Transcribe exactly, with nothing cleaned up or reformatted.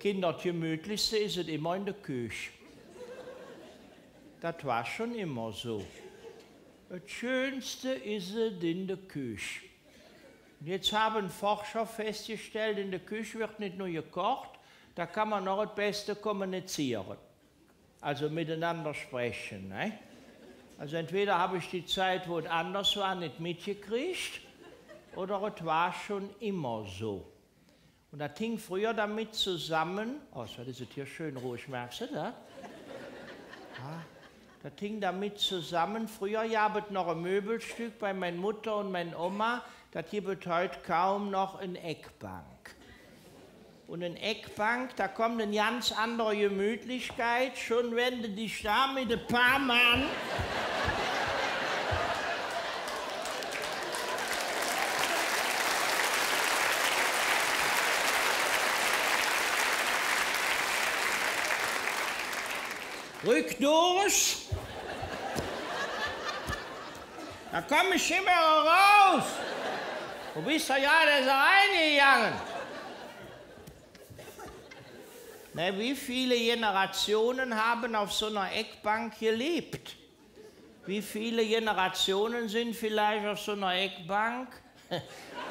Kinder, das Gemütlichste ist es immer in der Küche. Das war schon immer so. Das Schönste ist es in der Küche. Und jetzt haben Forscher festgestellt, in der Küche wird nicht nur gekocht, da kann man noch das Beste kommunizieren. Also miteinander sprechen. Ne? Also entweder habe ich die Zeit, wo es anders war, nicht mitgekriegt, oder es war schon immer so. Und das hing früher damit zusammen, oh, das ist hier schön ruhig, merkst du das? Ja, das hing damit zusammen, früher gab es noch ein Möbelstück bei meiner Mutter und meiner Oma, das gibt es heute kaum noch eine Eckbank. Und eine Eckbank, da kommt eine ganz andere Gemütlichkeit, schon wenn du dich da mit ein paar Mann rück durch. Da komm ich immer raus. Wo bist du ja da reingegangen? Na, wie viele Generationen haben auf so einer Eckbank gelebt? Wie viele Generationen sind vielleicht auf so einer Eckbank